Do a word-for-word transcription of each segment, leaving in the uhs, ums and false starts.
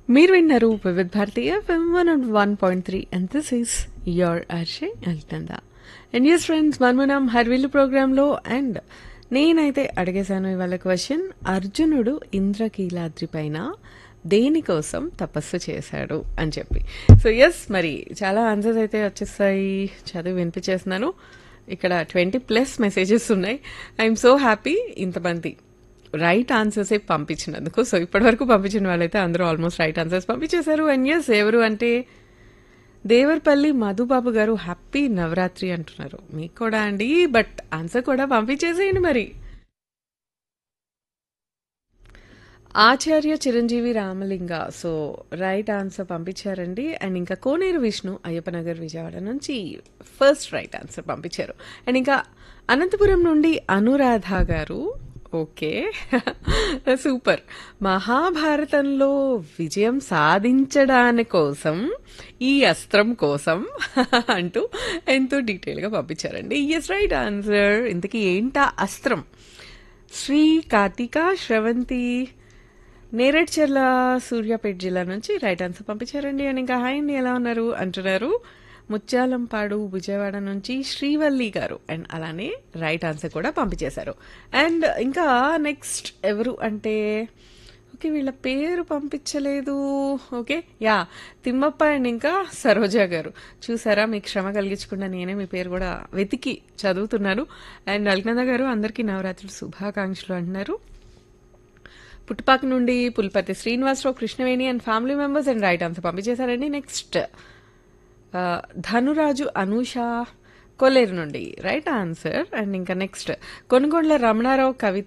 మీరు విన్నారు వివిధ భారతీయ FM one and one point three and this is your అర్షే అల్తందా. And yes friends, మనమునం హర్విల్లు ప్రోగ్రాంలో. And నేనైతే అడిగేశాను ఇవాళ క్వశ్చన్, అర్జునుడు ఇంద్రకీలాద్రి పైన దేనికోసం తపస్సు చేశాడు అని చెప్పి. సో ఎస్, మరి చాలా ఆన్సర్స్ అయితే వచ్చేస్తాయి, చదివి వినిపించేస్తున్నాను. ఇక్కడ ట్వంటీ ప్లస్ మెసేజెస్ ఉన్నాయి. ఐఎమ్ సో హ్యాపీ ఇంతమంది రైట్ ఆన్సర్సే పంపించినందుకు. సో ఇప్పటి వరకు పంపించిన వాళ్ళైతే అందరూ ఆల్మోస్ట్ రైట్ ఆన్సర్స్ పంపించేశారు. అండ్ ఎస్, ఎవరు అంటే దేవరపల్లి మధుబాబు గారు హ్యాపీ నవరాత్రి అంటున్నారు. మీకు కూడా అండి, బట్ ఆన్సర్ కూడా పంపించేసేయండి మరి. ఆచార్య Chiranjeevi Ramalinga so right answer పంపించారండి. అండ్ ఇంకా కోనేరు విష్ణు అయ్యప్పనగర్ విజయవాడ నుంచి ఫస్ట్ రైట్ ఆన్సర్ పంపించారు. అండ్ ఇంకా అనంతపురం నుండి అనురాధ గారు, ఓకే సూపర్, మహాభారతంలో విజయం సాధించడాని కోసం ఈ అస్త్రం కోసం అంటూ ఎంతో డీటెయిల్గా పంపించారండి. Yes, right answer. ఇంతకీ ఏంటా అస్త్రం? శ్రీ కార్తిక శ్రవంతి నేరేడ్చర్ల సూర్యాపేట జిల్లా నుంచి రైట్ ఆన్సర్ పంపించారండి. అండ్ ఇంకా హాయ్ అండి ఎలా ఉన్నారు అంటున్నారు ముత్యాలంపాడు విజయవాడ నుంచి శ్రీవల్లి గారు. అండ్ అలానే రైట్ ఆన్సర్ కూడా పంపించేశారు. అండ్ ఇంకా నెక్స్ట్ ఎవరు అంటే, ఓకే వీళ్ళ పేరు పంపించలేదు. ఓకే యా, తిమ్మప్ప అండ్ ఇంకా సరోజ గారు. చూసారా, మీకు శ్రమ కలిగించకుండా నేనే మీ పేరు కూడా వెతికి చదువుతున్నాను. అండ్ అల్కనంద గారు అందరికీ నవరాత్రులు శుభాకాంక్షలు అంటున్నారు. పుట్టుపాక నుండి పుల్పతి Srinivasarao Krishnaveni and family members and right answer పంపించేశారండి. Next ధనురాజు Anusha కొల్లేరు నుండి రైట్ ఆన్సర్. అండ్ ఇంకా నెక్స్ట్ కొనుగోళ్ల రమణారావు కవిత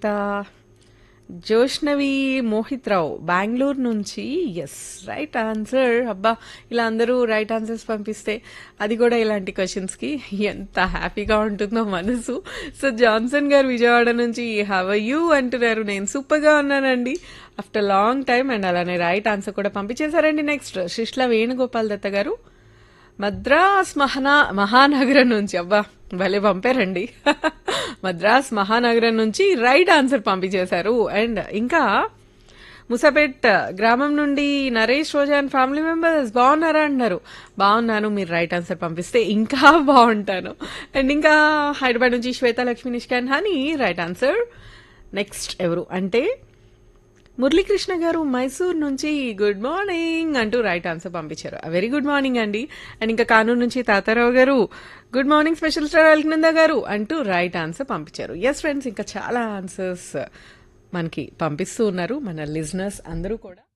జోష్నవి మోహిత్ రావు బెంగళూరు నుంచి ఎస్ రైట్ ఆన్సర్. అబ్బా, ఇలా అందరూ రైట్ ఆన్సర్స్ పంపిస్తే అది కూడా ఇలాంటి క్వశ్చన్స్కి ఎంత హ్యాపీగా ఉంటుందో మనసు. సో జాన్సన్ గారు విజయవాడ నుంచి హవ్ ఆర్ యూ అంటున్నారు. నేను సూపర్గా ఉన్నానండి ఆఫ్టర్ లాంగ్ టైమ్. అండ్ అలానే రైట్ ఆన్సర్ కూడా పంపించేశారండి. నెక్స్ట్ శిష్ల వేణుగోపాల్ దత్త గారు మద్రాస్ మహానా మహానగరం నుంచి, అబ్బా భలే పంపారండి, మద్రాస్ మహానగరం నుంచి రైట్ ఆన్సర్ పంపించేశారు. అండ్ ఇంకా ముసాపేట్ గ్రామం నుండి నరేష్ రోజా అండ్ ఫ్యామిలీ మెంబర్స్ బాగున్నారా అంటున్నారు. బాగున్నాను, మీరు రైట్ ఆన్సర్ పంపిస్తే ఇంకా బాగుంటాను. అండ్ ఇంకా హైదరాబాద్ నుంచి శ్వేత Lakshmi నిష్కాన్ honey right answer. Next ఎవరు అంటే మురళీకృష్ణ గారు మైసూర్ నుంచి గుడ్ మార్నింగ్ అంటూ రైట్ ఆన్సర్ పంపించారు. వెరీ గుడ్ మార్నింగ్ అండి. అండ్ ఇంకా కానూరు నుంచి తాతారావు గారు good morning special star Alaknanda గారు అంటూ రైట్ ఆన్సర్ పంపించారు. ఎస్ ఫ్రెండ్స్, ఇంకా చాలా ఆన్సర్స్ మనకి పంపిస్తూ ఉన్నారు మన లిజనర్స్ అందరూ కూడా.